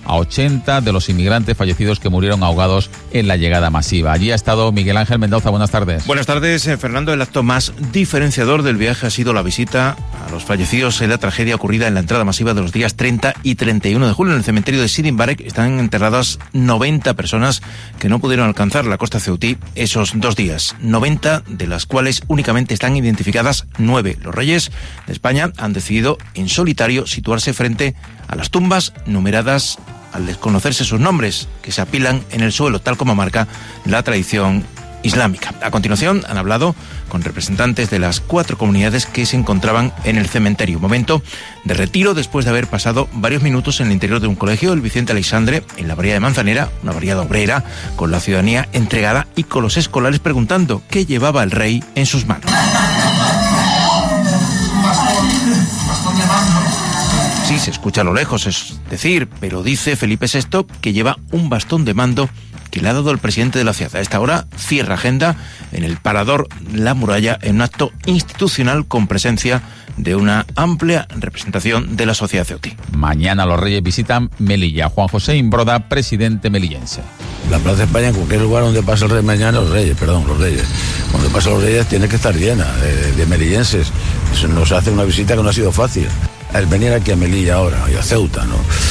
a 80 de los inmigrantes fallecidos que murieron ahogados en la llegada masiva. Allí ha estado Miguel Ángel Mendoza. Buenas tardes. Buenas tardes, Fernando. El acto más diferenciador del viaje ha sido la visita a los fallecidos en la tragedia ocurrida en la entrada masiva de los días 30 y 31 de julio. En el cementerio de Sidi Mbarek están enterradas 90 personas que no pudieron alcanzar la costa ceutí esos 2 días. 90 de las cuales únicamente están identificadas 9. Los reyes de España han decidido en solitario situarse frente a las tumbas numeradas al desconocerse sus nombres, que se apilan en el suelo, tal como marca la tradición islámica. A continuación han hablado con representantes de las 4 comunidades que se encontraban en el cementerio. Momento de retiro después de haber pasado varios minutos en el interior de un colegio, el Vicente Aleixandre, en la barriada de Manzanera, una barriada obrera, con la ciudadanía entregada y con los escolares preguntando qué llevaba el rey en sus manos. Sí, se escucha a lo lejos, es decir, pero dice Felipe VI que lleva un bastón de mando que le ha dado el presidente de la ciudad. A esta hora cierra agenda en el Parador La Muralla en un acto institucional con presencia de una amplia representación de la sociedad ceutí. Mañana los reyes visitan Melilla. Juan José Imbroda, presidente melillense. La Plaza de España, en cualquier lugar donde pase el rey mañana, los reyes. Donde pasen los reyes tiene que estar llena de melillenses. Eso nos hace una visita que no ha sido fácil. El venir aquí a Melilla ahora y a Ceuta,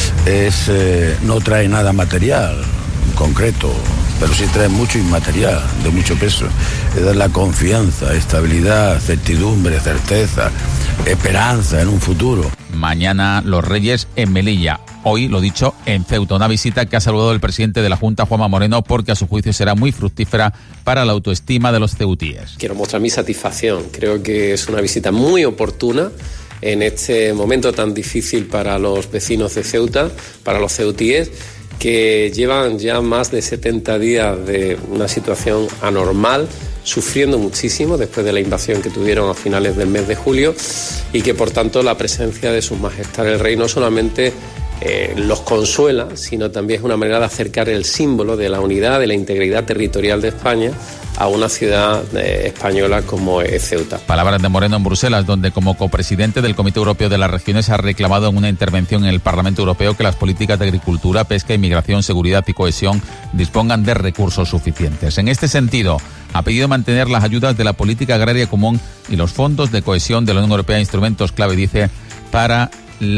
no trae nada material concreto, pero sí trae mucho inmaterial, de mucho peso. Es dar la confianza, estabilidad, certidumbre, certeza, esperanza en un futuro. Mañana los reyes en Melilla. Hoy, lo dicho, en Ceuta. Una visita que ha saludado el presidente de la Junta, Juanma Moreno, porque a su juicio será muy fructífera para la autoestima de los ceutíes. Quiero mostrar mi satisfacción. Creo que es una visita muy oportuna en este momento tan difícil para los vecinos de Ceuta, para los ceutíes, que llevan ya más de 70 días de una situación anormal, sufriendo muchísimo después de la invasión que tuvieron a finales del mes de julio, y que por tanto la presencia de Su Majestad el Rey no solamente los consuela, sino también es una manera de acercar el símbolo de la unidad, de la integridad territorial de España a una ciudad española como es Ceuta. Palabras de Moreno en Bruselas, donde como copresidente del Comité Europeo de las Regiones ha reclamado en una intervención en el Parlamento Europeo que las políticas de agricultura, pesca, inmigración, seguridad y cohesión dispongan de recursos suficientes. En este sentido, ha pedido mantener las ayudas de la política agraria común y los fondos de cohesión de la Unión Europea, instrumentos clave, dice, para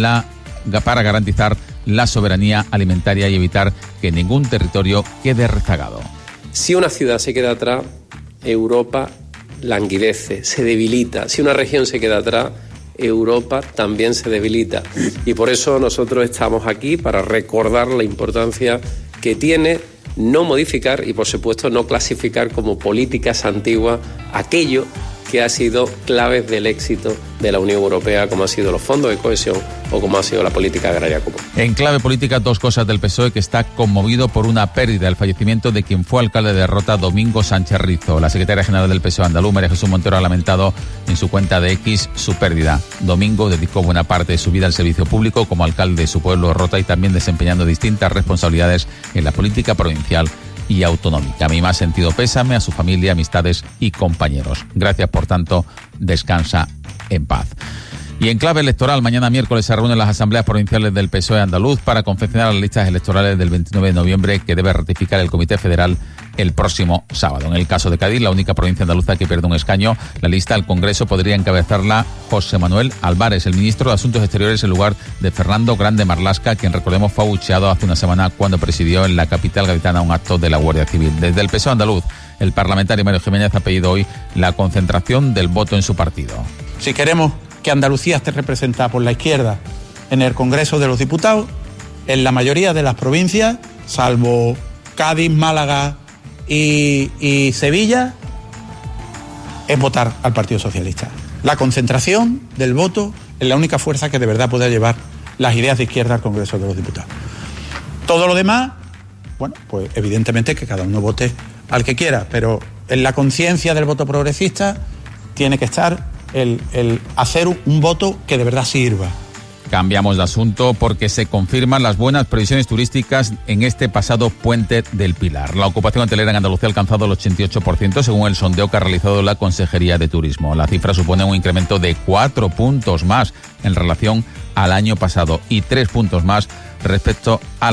garantizar la soberanía alimentaria y evitar que ningún territorio quede rezagado. Si una ciudad se queda atrás, Europa languidece, se debilita. Si una región se queda atrás, Europa también se debilita. Y por eso nosotros estamos aquí para recordar la importancia que tiene no modificar y, por supuesto, no clasificar como políticas antiguas aquello que ha sido clave del éxito de la Unión Europea, como han sido los fondos de cohesión o como ha sido la política agraria común. En clave política, 2 cosas del PSOE, que está conmovido por una pérdida, el fallecimiento de quien fue alcalde de Rota, Domingo Sánchez Rizo. La secretaria general del PSOE andaluz, María Jesús Montero, ha lamentado en su cuenta de X su pérdida. Domingo dedicó buena parte de su vida al servicio público como alcalde de su pueblo de Rota y también desempeñando distintas responsabilidades en la política provincial y autonómica. Mi más sentido pésame a su familia, amistades y compañeros. Gracias, por tanto, descansa en paz. Y en clave electoral, mañana miércoles se reúnen las asambleas provinciales del PSOE andaluz para confeccionar las listas electorales del 29 de noviembre que debe ratificar el Comité Federal el próximo sábado. En el caso de Cádiz, la única provincia andaluza que pierde un escaño, la lista al Congreso podría encabezarla José Manuel Álvarez, el ministro de Asuntos Exteriores, en lugar de Fernando Grande Marlaska, quien, recordemos, fue abucheado hace una semana cuando presidió en la capital gaditana un acto de la Guardia Civil. Desde el PSOE andaluz, el parlamentario Mario Jiménez ha pedido hoy la concentración del voto en su partido. Si queremos que Andalucía esté representada por la izquierda en el Congreso de los Diputados, en la mayoría de las provincias, salvo Cádiz, Málaga y Sevilla, es votar al Partido Socialista. La concentración del voto es la única fuerza que de verdad puede llevar las ideas de izquierda al Congreso de los Diputados. Todo lo demás, bueno, pues evidentemente que cada uno vote al que quiera, pero en la conciencia del voto progresista tiene que estar el hacer un voto que de verdad sirva. Cambiamos de asunto porque se confirman las buenas previsiones turísticas en este pasado Puente del Pilar. La ocupación hotelera en Andalucía ha alcanzado el 88% según el sondeo que ha realizado la Consejería de Turismo. La cifra supone un incremento de 4 puntos más en relación al año pasado y 3 puntos más respecto a